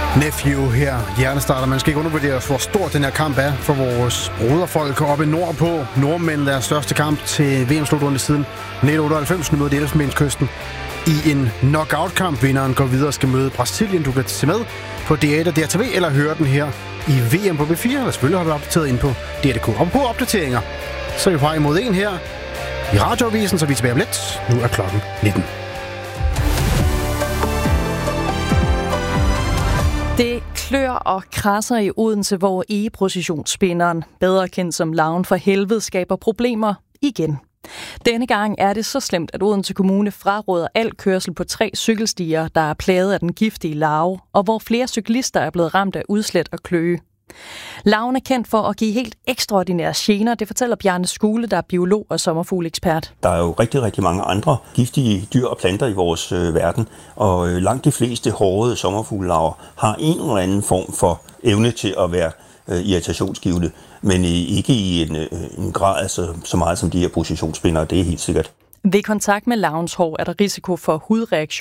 Nephew her, hjernestarter. Man skal ikke undervurdere, hvor stor den her kamp er for vores broderfolk oppe nordpå. Nordmænd deres største kamp til VM-slutrunde siden 1998, nu møder de Elfenbenskysten i en knockout-kamp. Vinderen går videre og skal møde Brasilien. Du kan se med på DR, DRTV eller høre den her i VM på B4. Eller selvfølgelig har vi opdateret ind på DR.dk. Og på opdateringer, så er vi på vej imod en her i radioavisen, så vi er tilbage om lidt. Nu er klokken 19. Det klør og krasser i Odense, hvor egeprocessionsspinderen, bedre kendt som Larven for Helvede, skaber problemer igen. Denne gang er det så slemt, at Odense Kommune fraråder al kørsel på 3 cykelstier, der er plaget af den giftige larve, og hvor flere cyklister er blevet ramt af udslæt og kløe. Larven er kendt for at give helt ekstraordinære gener, det fortæller Bjarne Skule, der er biolog og sommerfuglekspert. Der er jo rigtig mange andre giftige dyr og planter i vores verden, og langt de fleste hårde sommerfuglelarver har en eller anden form for evne til at være irritationsgivende, men ikke i en grad så meget som de her processionsspindere, det er helt sikkert. Ved kontakt med larvens hår er der risiko for hudreaktion